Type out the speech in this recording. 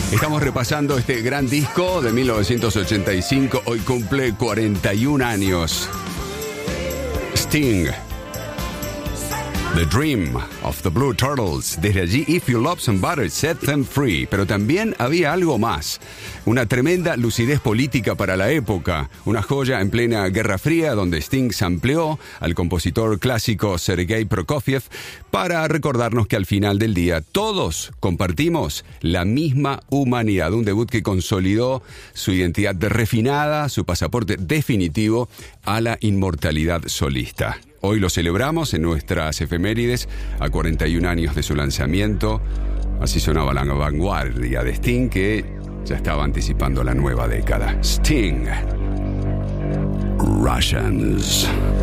Estamos repasando este gran disco de 1985. Hoy cumple 41 años. Sting. The Dream of the Blue Turtles. Desde allí, If You Love Somebody, Set Them Free. Pero también había algo más. Una tremenda lucidez política para la época. Una joya en plena Guerra Fría, donde Sting sampleó al compositor clásico Sergei Prokofiev para recordarnos que al final del día todos compartimos la misma humanidad. Un debut que consolidó su identidad refinada, su pasaporte definitivo a la inmortalidad solista. Hoy lo celebramos en nuestras efemérides a 41 años de su lanzamiento. Así sonaba la vanguardia de Sting, que ya estaba anticipando la nueva década. Sting. Russians.